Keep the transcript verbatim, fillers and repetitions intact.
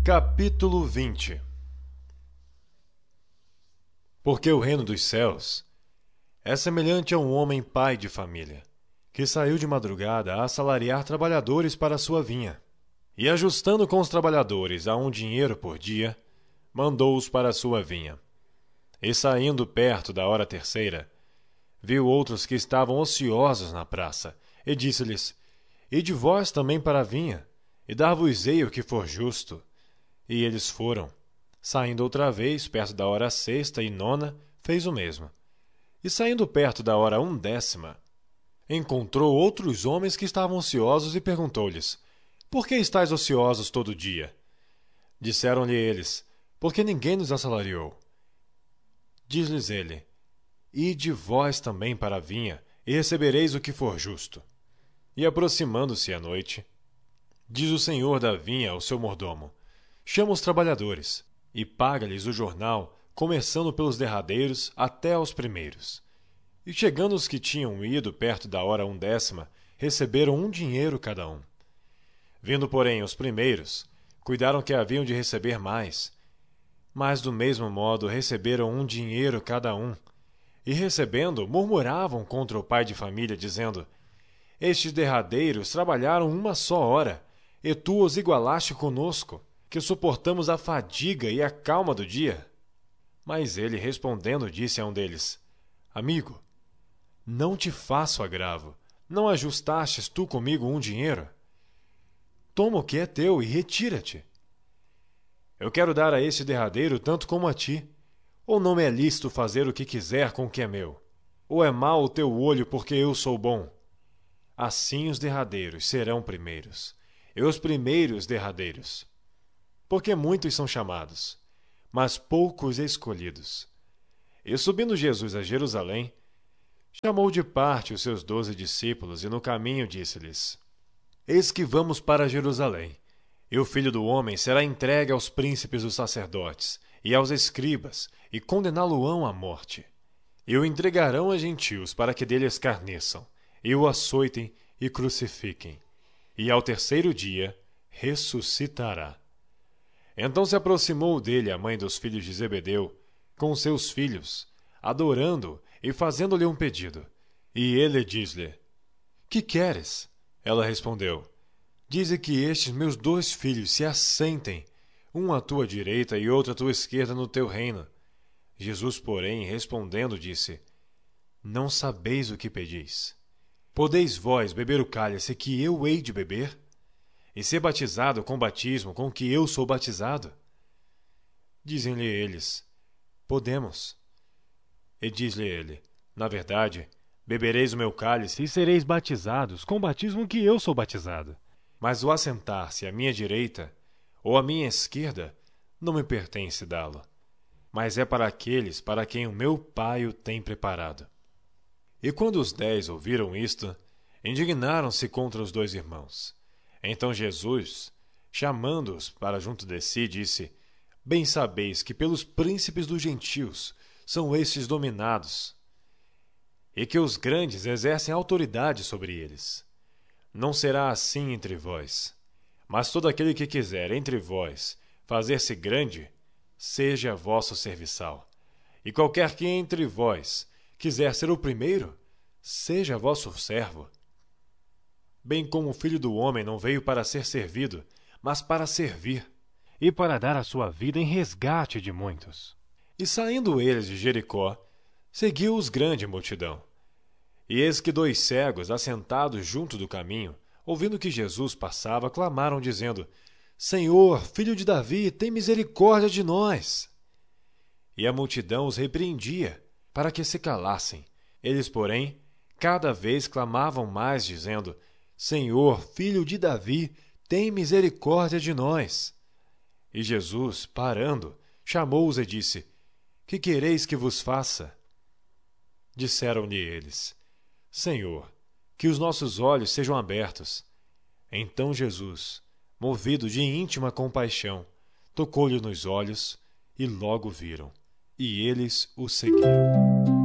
Capítulo vinte. Porque o reino dos céus é semelhante a um homem pai de família, que saiu de madrugada a assalariar trabalhadores para a sua vinha, e ajustando com os trabalhadores a um dinheiro por dia, mandou-os para a sua vinha. E saindo perto da hora terceira, viu outros que estavam ociosos na praça, e disse-lhes: Ide vós também para a vinha, e dar-vos-ei o que for justo. E eles foram. Saindo outra vez, perto da hora sexta e nona, fez o mesmo. E saindo perto da hora undécima, encontrou outros homens que estavam ociosos e perguntou-lhes: Por que estáis ociosos todo o dia? Disseram-lhe eles: Porque ninguém nos assalariou. Diz-lhes ele: Ide vós também para a vinha, e recebereis o que for justo. E aproximando-se a noite, diz o senhor da vinha ao seu mordomo: Chama os trabalhadores, e paga-lhes o jornal, começando pelos derradeiros até aos primeiros. E chegando os que tinham ido perto da hora undécima, receberam um dinheiro cada um. Vindo, porém, os primeiros, cuidaram que haviam de receber mais. Mas, do mesmo modo, receberam um dinheiro cada um. E, recebendo, murmuravam contra o pai de família, dizendo: Estes derradeiros trabalharam uma só hora, e tu os igualaste conosco, que suportamos a fadiga e a calma do dia. Mas ele, respondendo, disse a um deles: Amigo, não te faço agravo. Não ajustastes tu comigo um dinheiro? Toma o que é teu e retira-te. Eu quero dar a este derradeiro tanto como a ti. Ou não me é lícito fazer o que quiser com o que é meu? Ou é mau o teu olho porque eu sou bom? Assim os derradeiros serão primeiros, e os primeiros derradeiros. Porque muitos são chamados, mas poucos escolhidos. E subindo Jesus a Jerusalém, chamou de parte os seus doze discípulos, e no caminho disse-lhes: Eis que vamos para Jerusalém, e o Filho do Homem será entregue aos príncipes dos sacerdotes e aos escribas, e condená-lo-ão à morte. E o entregarão a gentios para que dele escarneçam, e o açoitem e crucifiquem. E ao terceiro dia ressuscitará. Então se aproximou dele a mãe dos filhos de Zebedeu, com seus filhos, adorando e fazendo-lhe um pedido. E ele diz-lhe: Que queres? Ela respondeu: Dize que estes meus dois filhos se assentem, um à tua direita e outro à tua esquerda no teu reino. Jesus, porém, respondendo, disse: Não sabeis o que pedis. Podeis vós beber o cálice que eu hei de beber? E ser batizado com o batismo com que eu sou batizado? Dizem-lhe eles: Podemos. E diz-lhe ele: Na verdade, bebereis o meu cálice e sereis batizados com o batismo que eu sou batizado. Mas o assentar-se à minha direita ou à minha esquerda não me pertence dá-lo, mas é para aqueles para quem o meu Pai o tem preparado. E quando os dez ouviram isto, indignaram-se contra os dois irmãos. Então Jesus, chamando-os para junto de si, disse: Bem sabeis que pelos príncipes dos gentios são estes dominados, e que os grandes exercem autoridade sobre eles. Não será assim entre vós, mas todo aquele que quiser entre vós fazer-se grande, seja vosso serviçal. E qualquer que entre vós quiser ser o primeiro, seja vosso servo. Bem como o Filho do Homem não veio para ser servido, mas para servir, e para dar a sua vida em resgate de muitos. E saindo eles de Jericó, seguiu-os grande multidão. E eis que dois cegos, assentados junto do caminho, ouvindo que Jesus passava, clamaram, dizendo: Senhor, filho de Davi, tem misericórdia de nós. E a multidão os repreendia, para que se calassem. Eles, porém, cada vez clamavam mais, dizendo: Senhor, filho de Davi, tem misericórdia de nós. E Jesus, parando, chamou-os e disse: Que quereis que vos faça? Disseram-lhe eles: Senhor, que os nossos olhos sejam abertos. Então Jesus, movido de íntima compaixão, tocou-lhe nos olhos, e logo viram, e eles o seguiram.